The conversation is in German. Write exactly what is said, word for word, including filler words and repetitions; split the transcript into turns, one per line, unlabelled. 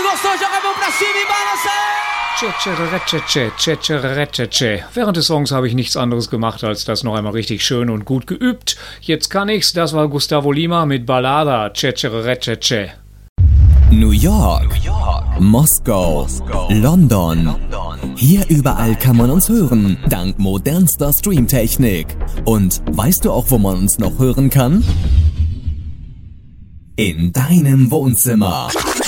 gostoso, acabou pra cima e balança!
Während des Songs habe ich nichts anderes gemacht, als das noch einmal richtig schön und gut geübt. Jetzt kann ich's. Das war Gustavo Lima mit Ballada.
New York, New York, Moskau, Moskau, London. London. Hier überall kann man uns hören, dank modernster Streamtechnik. Und weißt du auch, wo man uns noch hören kann? In deinem Wohnzimmer.